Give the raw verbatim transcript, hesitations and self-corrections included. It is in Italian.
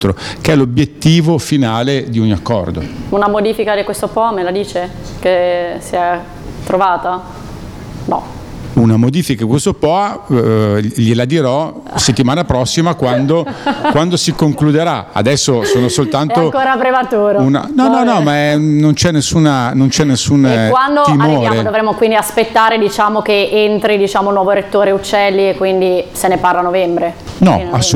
che è l'obiettivo finale di ogni accordo. Una modifica di questo P O me la dice che si è trovata? No. Una modifica di questo P O eh, gliela dirò settimana prossima quando, quando si concluderà. Adesso sono soltanto... È ancora prematuro. Una, no, no, no, ma è, non c'è nessuna, non c'è nessun e quando timore. arriviamo dovremo quindi aspettare, diciamo, che entri, diciamo, il nuovo rettore Uccelli e quindi se ne parla a novembre? No, assolutamente.